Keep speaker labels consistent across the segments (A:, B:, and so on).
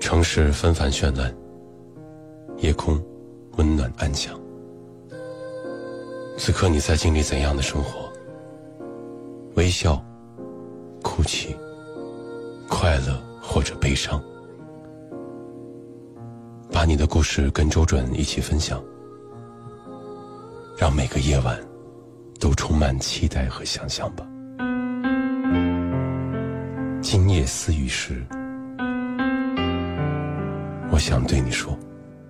A: 城市纷繁绚烂，夜空温暖安详。此刻你在经历怎样的生活？微笑、哭泣、快乐或者悲伤，把你的故事跟周准一起分享，让每个夜晚都充满期待和想象吧。今夜思雨时，我想对你说。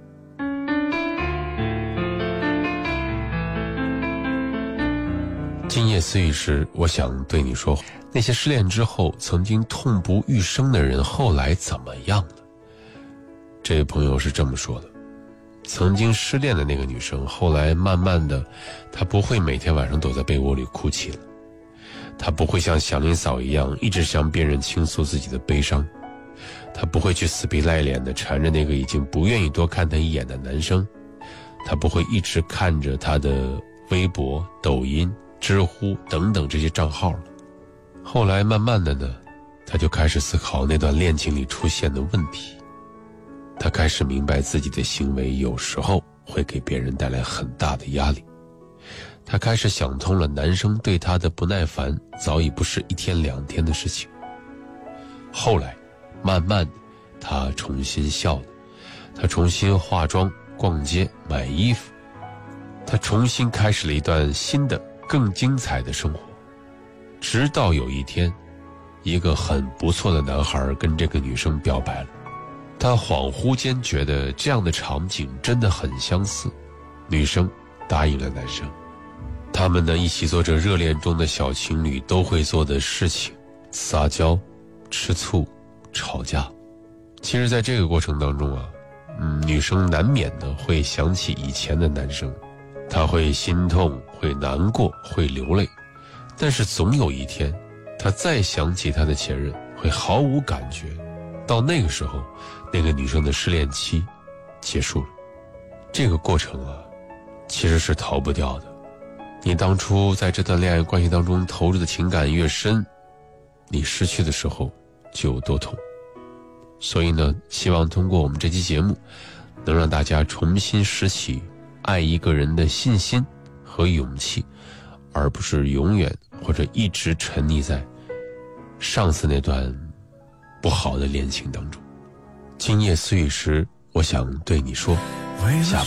A: 今夜思雨时，我想对你说，那些失恋之后曾经痛不欲生的人，后来怎么样了？这位朋友是这么说的：曾经失恋的那个女生，后来慢慢的，她不会每天晚上躲在被窝里哭泣了，她不会像祥林嫂一样一直向别人倾诉自己的悲伤，她不会去死皮赖脸的缠着那个已经不愿意多看她一眼的男生，她不会一直看着他的微博、抖音、知乎等等这些账号了。后来慢慢的呢，他就开始思考那段恋情里出现的问题，他开始明白自己的行为有时候会给别人带来很大的压力，他开始想通了男生对他的不耐烦早已不是一天两天的事情。后来慢慢的，他重新笑了，他重新化妆、逛街、买衣服，他重新开始了一段新的更精彩的生活。直到有一天，一个很不错的男孩跟这个女生表白了，他恍惚间觉得这样的场景真的很相似，女生答应了男生。他们呢一起做着热恋中的小情侣都会做的事情，撒娇、吃醋、吵架。其实在这个过程当中啊，女生难免的会想起以前的男生，她会心痛，会难过，会流泪，但是总有一天她再想起她的前任会毫无感觉。到那个时候，那个女生的失恋期结束了。这个过程啊，其实是逃不掉的。你当初在这段恋爱关系当中投入的情感越深，你失去的时候就有多痛。所以呢，希望通过我们这期节目，能让大家重新拾起爱一个人的信心和勇气，而不是永远或者一直沉溺在上次那段不好的恋情当中。今夜思雨时，我想对你说，下